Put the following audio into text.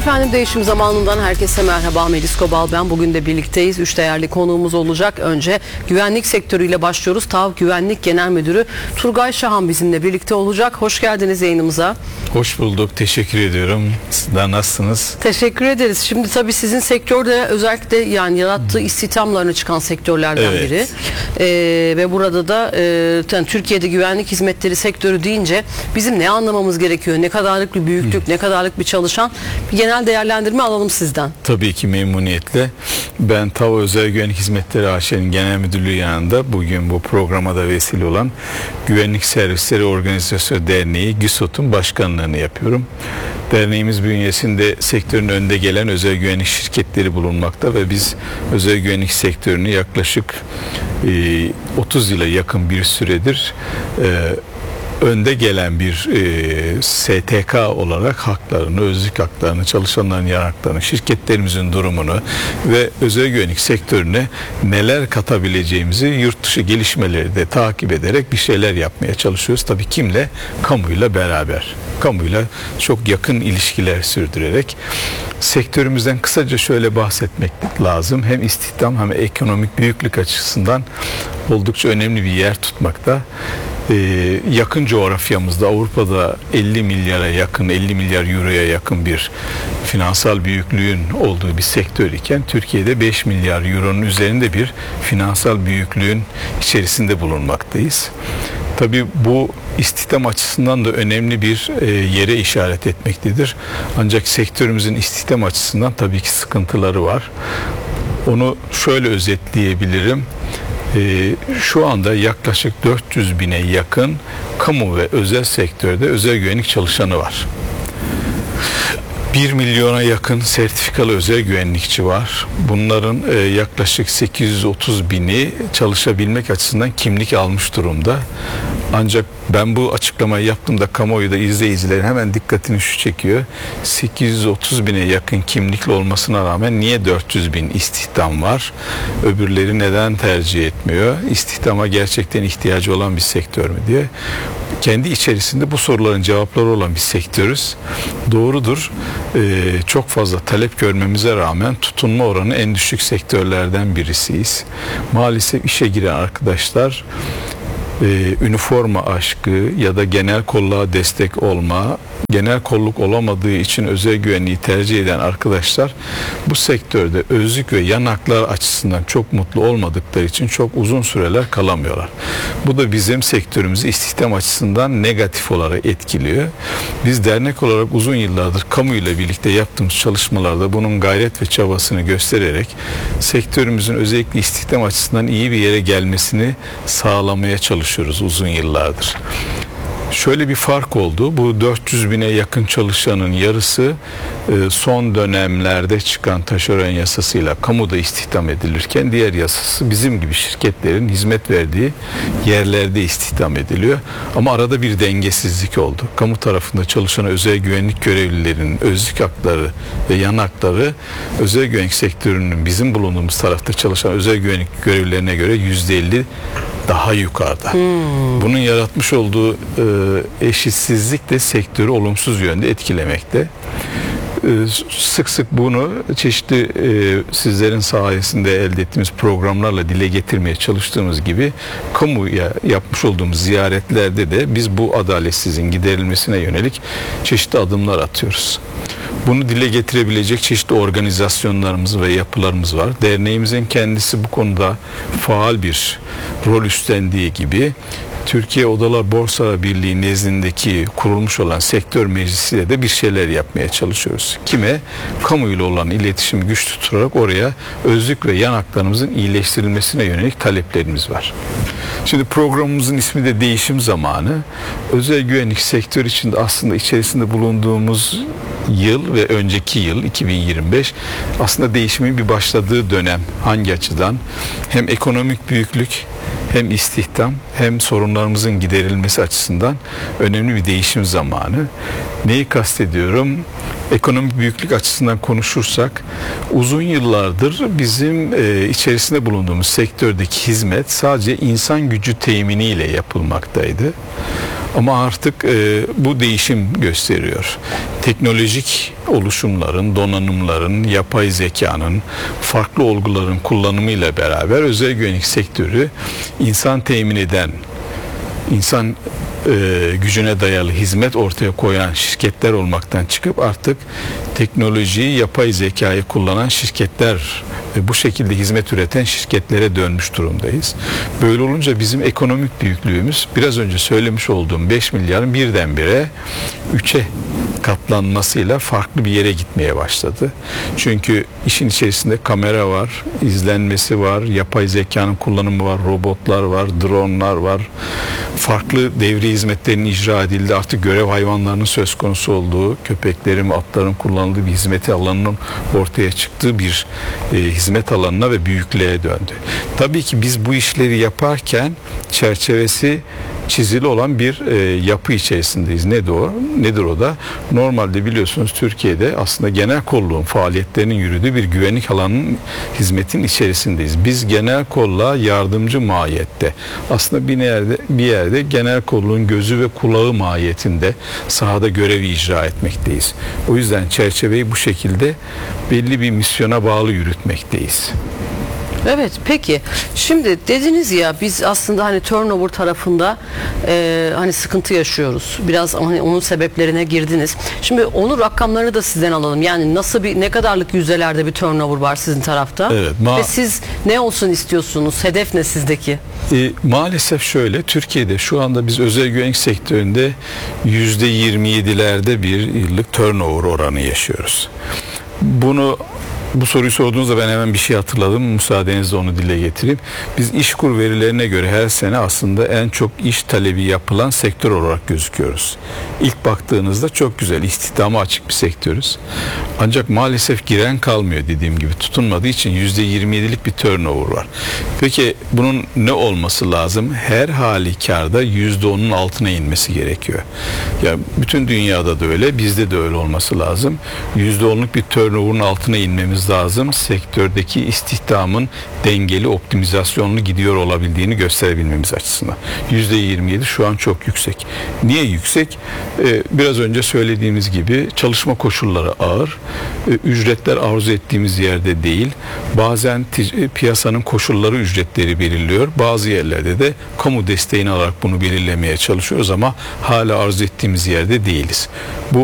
Efendim, değişim zamanından herkese merhaba. Melis Kobal ben. Bugün de birlikteyiz. 3 değerli konuğumuz olacak. Önce güvenlik sektörüyle başlıyoruz. TAV Güvenlik Genel Müdürü Turgay Şahan bizimle birlikte olacak. Hoş geldiniz yayınımıza. Hoş bulduk. Teşekkür ediyorum. Sizler nasılsınız? Teşekkür ederiz. Şimdi tabii sizin sektörde özellikle yani yarattığı istihdamlarına çıkan sektörlerden biri. Ve burada da yani Türkiye'de güvenlik hizmetleri sektörü deyince bizim ne anlamamız gerekiyor? Ne kadarlık bir büyüklük, ne kadarlık bir çalışan? Bir genel değerlendirme alalım sizden. Tabii ki memnuniyetle. Ben TAV Özel Güvenlik Hizmetleri AŞ'nin Genel Müdürlüğü yanında bugün bu programa da vesile olan Güvenlik Servisleri Organizasyon Derneği GÜSOT'un başkanlığını yapıyorum. Derneğimiz bünyesinde sektörün önde gelen özel güvenlik şirketleri bulunmakta ve biz özel güvenlik sektörünü yaklaşık 30 yıla yakın bir süredir önde gelen bir STK olarak haklarını, özlük haklarını, çalışanların yanaklarını, şirketlerimizin durumunu ve özel güvenlik sektörüne neler katabileceğimizi, yurt dışı gelişmeleri de takip ederek bir şeyler yapmaya çalışıyoruz. Tabii kimle? Kamuyla beraber. Kamuyla çok yakın ilişkiler sürdürerek. Sektörümüzden kısaca şöyle bahsetmek lazım. Hem istihdam hem ekonomik büyüklük açısından oldukça önemli bir yer tutmakta. Yakın coğrafyamızda Avrupa'da 50 milyara yakın, 50 milyar euroya yakın bir finansal büyüklüğün olduğu bir sektör iken Türkiye'de 5 milyar euronun üzerinde bir finansal büyüklüğün içerisinde bulunmaktayız. Tabii bu istihdam açısından da önemli bir yere işaret etmektedir. Ancak sektörümüzün istihdam açısından tabii ki sıkıntıları var. Onu şöyle özetleyebilirim. Şu anda yaklaşık 400 bine yakın kamu ve özel sektörde özel güvenlik çalışanı var. 1 milyona yakın sertifikalı özel güvenlikçi var. Bunların yaklaşık 830 bini çalışabilmek açısından kimlik almış durumda. Ancak ben bu açıklamayı yaptığımda kamuoyu da izleyicilerin hemen dikkatini şu çekiyor. 830 bine yakın kimlikli olmasına rağmen niye 400 bin istihdam var? Öbürleri neden tercih etmiyor? İstihdama gerçekten ihtiyacı olan bir sektör mü diye. Kendi içerisinde bu soruların cevapları olan bir sektörüz. Doğrudur. Çok fazla talep görmemize rağmen tutunma oranı en düşük sektörlerden birisiyiz. Maalesef işe giren arkadaşlar üniforma aşkı ya da genel kolluğa destek olma, genel kolluk olamadığı için özel güvenliği tercih eden arkadaşlar bu sektörde özlük ve yanaklar açısından çok mutlu olmadıkları için çok uzun süreler kalamıyorlar. Bu da bizim sektörümüzü istihdam açısından negatif olarak etkiliyor. Biz dernek olarak uzun yıllardır kamuyla birlikte yaptığımız çalışmalarda bunun gayret ve çabasını göstererek sektörümüzün özellikle istihdam açısından iyi bir yere gelmesini sağlamaya çalışıyoruz uzun yıllardır. Şöyle bir fark oldu. Bu 400 bine yakın çalışanın yarısı son dönemlerde çıkan taşeron yasasıyla kamuda istihdam edilirken diğer yasası bizim gibi şirketlerin hizmet verdiği yerlerde istihdam ediliyor. Ama arada bir dengesizlik oldu. Kamu tarafında çalışan özel güvenlik görevlilerinin özlük hakları ve yan hakları özel güvenlik sektörünün bizim bulunduğumuz tarafta çalışan özel güvenlik görevlilerine göre %50 daha yukarıda. Bunun yaratmış olduğu eşitsizlik de sektörü olumsuz yönde etkilemekte. Sık sık bunu çeşitli sizlerin sayesinde elde ettiğimiz programlarla dile getirmeye çalıştığımız gibi kamuya yapmış olduğumuz ziyaretlerde de biz bu adaletsizliğin giderilmesine yönelik çeşitli adımlar atıyoruz. Bunu dile getirebilecek çeşitli organizasyonlarımız ve yapılarımız var. Derneğimizin kendisi bu konuda faal bir rol üstlendiği gibi Türkiye Odalar Borsalar Birliği nezdindeki kurulmuş olan sektör meclisiyle de bir şeyler yapmaya çalışıyoruz. Kime? Kamuyla olan iletişimi güç tutarak oraya özlük ve yan haklarımızın iyileştirilmesine yönelik taleplerimiz var. Şimdi programımızın ismi de Değişim Zamanı. Özel güvenlik sektörü içinde aslında içerisinde bulunduğumuz yıl ve önceki yıl 2025 aslında değişimin bir başladığı dönem. Hangi açıdan? Hem ekonomik büyüklük, hem istihdam, hem sorunlarımızın giderilmesi açısından önemli bir değişim zamanı. Neyi kastediyorum? Ekonomik büyüklük açısından konuşursak uzun yıllardır bizim içerisinde bulunduğumuz sektördeki hizmet sadece insan gücü teminiyle yapılmaktaydı. Ama artık bu değişim gösteriyor. Teknolojik oluşumların, donanımların, yapay zekanın, farklı olguların kullanımıyla beraber özel güvenlik sektörü insan temin eden, insan gücüne dayalı hizmet ortaya koyan şirketler olmaktan çıkıp artık teknolojiyi, yapay zekayı kullanan şirketler ve bu şekilde hizmet üreten şirketlere dönmüş durumdayız. Böyle olunca bizim ekonomik büyüklüğümüz biraz önce söylemiş olduğum 5 milyarın birdenbire 3'e katlanmasıyla farklı bir yere gitmeye başladı. Çünkü işin içerisinde kamera var, izlenmesi var, yapay zekanın kullanımı var, robotlar var, dronlar var. Farklı devri hizmetlerin icra edildiği, artık görev hayvanlarının söz konusu olduğu, köpeklerin, atların kullanıldığı bir hizmet alanının ortaya çıktığı bir hizmet alanına ve büyüklüğe döndü. Tabii ki biz bu işleri yaparken çerçevesi çizili olan bir yapı içerisindeyiz. Nedir o da? Normalde biliyorsunuz Türkiye'de aslında genel kolluğun faaliyetlerinin yürüdüğü bir güvenlik alanının hizmetin içerisindeyiz. Biz genel kolluğa yardımcı mahiyette, aslında bir yerde genel kolluğun gözü ve kulağı mahiyetinde sahada görevi icra etmekteyiz. O yüzden çerçeveyi bu şekilde belli bir misyona bağlı yürütmekteyiz. Evet, peki. Şimdi dediniz ya, biz aslında hani turnover tarafında hani sıkıntı yaşıyoruz. Biraz hani onun sebeplerine girdiniz. Şimdi onun rakamlarını da sizden alalım. Yani ne kadarlık yüzdelerde bir turnover var sizin tarafta? Evet. Ve siz ne olsun istiyorsunuz? Hedef ne sizdeki? Maalesef şöyle, Türkiye'de şu anda biz özel güvenlik sektöründe %27'lerde bir yıllık turnover oranı yaşıyoruz. Bu soruyu sorduğunuzda ben hemen bir şey hatırladım. Müsaadenizle onu dile getireyim. Biz İşkur verilerine göre her sene aslında en çok iş talebi yapılan sektör olarak gözüküyoruz. İlk baktığınızda çok güzel, istihdama açık bir sektörüz. Ancak maalesef giren kalmıyor, dediğim gibi tutunmadığı için %27'lik bir turnover var. Peki bunun ne olması lazım? Her halükarda %10'un altına inmesi gerekiyor. Ya bütün dünyada da öyle, bizde de öyle olması lazım. %10'luk bir turnover'ın altına inmemiz lazım. Sektördeki istihdamın dengeli, optimizasyonlu gidiyor olabildiğini gösterebilmemiz açısından. %27 şu an çok yüksek. Niye yüksek? Biraz önce söylediğimiz gibi çalışma koşulları ağır. Ücretler arzu ettiğimiz yerde değil. Bazen piyasanın koşulları ücretleri belirliyor. Bazı yerlerde de kamu desteğini alarak bunu belirlemeye çalışıyoruz ama hala arzu ettiğimiz yerde değiliz. Bu